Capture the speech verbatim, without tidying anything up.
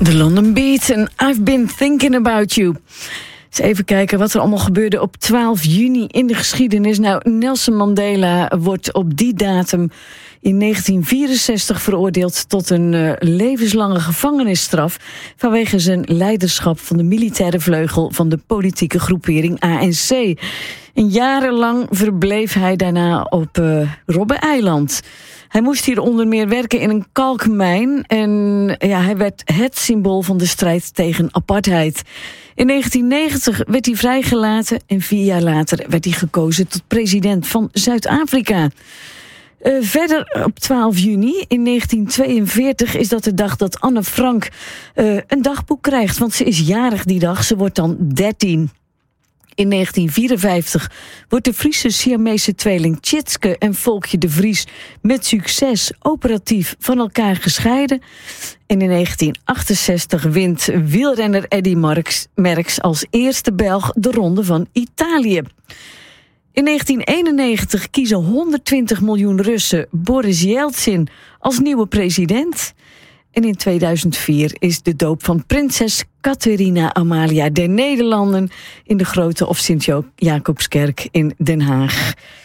De London Beat en I've Been Thinking About You. Eens even kijken wat er allemaal gebeurde op twaalf juni in de geschiedenis. Nou, Nelson Mandela wordt op die datum in negentien vierenzestig veroordeeld tot een uh, levenslange gevangenisstraf vanwege zijn leiderschap van de militaire vleugel van de politieke groepering A N C. En jarenlang verbleef hij daarna op uh, Robben-eiland. Hij moest hier onder meer werken in een kalkmijn en ja, hij werd het symbool van de strijd tegen apartheid. In negentien negentig werd hij vrijgelaten en vier jaar later werd hij gekozen tot president van Zuid-Afrika. Uh, verder op twaalf juni in negentien tweeënveertig is dat de dag dat Anne Frank uh, een dagboek krijgt, want ze is jarig die dag, ze wordt dan dertien. In negentien vierenvijftig wordt de Friese Siamese tweeling Tjitske en Volkje de Vries met succes operatief van elkaar gescheiden. En in negentien achtenzestig wint wielrenner Eddy Merckx, Merckx als eerste Belg de Ronde van Italië. In negentien eenennegentig kiezen honderdtwintig miljoen Russen Boris Yeltsin als nieuwe president. En in tweeduizend vier is de doop van prinses Catharina Amalia der Nederlanden in de Grote of Sint-Jacobskerk in Den Haag.